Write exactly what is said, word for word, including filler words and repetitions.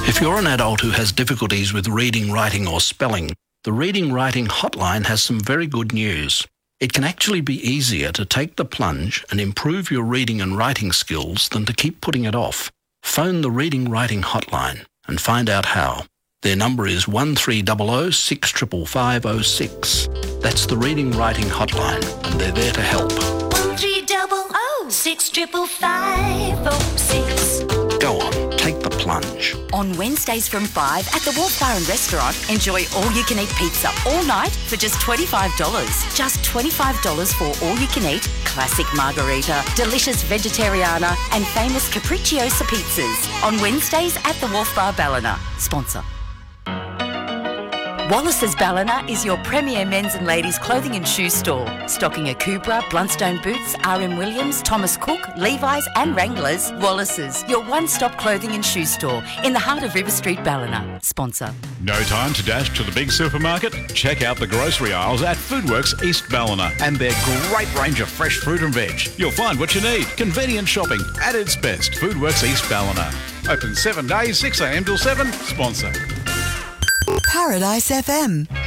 If you're an adult who has difficulties with reading, writing or spelling, the Reading Writing Hotline has some very good news. It can actually be easier to take the plunge and improve your reading and writing skills than to keep putting it off. Phone the Reading Writing Hotline and find out how. Their number is one three zero zero six five five zero six. That's the Reading Writing Hotline, and they're there to help. one three zero zero six five five zero six. Go on, take the plunge. On Wednesdays from five at the Wharf Bar and Restaurant, enjoy all-you-can-eat pizza all night for just twenty-five dollars. Just twenty-five dollars for all-you-can-eat, classic margarita, delicious vegetariana and famous capricciosa pizzas. On Wednesdays at the Wharf Bar Ballina. Sponsor. Wallace's Ballina is your premier men's and ladies' clothing and shoe store, stocking Akubra, Blundstone Boots, R M Williams, Thomas Cook, Levi's and Wranglers. Wallace's, your one-stop clothing and shoe store in the heart of River Street, Ballina. Sponsor. No time to dash to the big supermarket? Check out the grocery aisles at Foodworks East Ballina and their great range of fresh fruit and veg. You'll find what you need. Convenient shopping at its best. Foodworks East Ballina. Open seven days, six a m till seven. Sponsor. Paradise F M.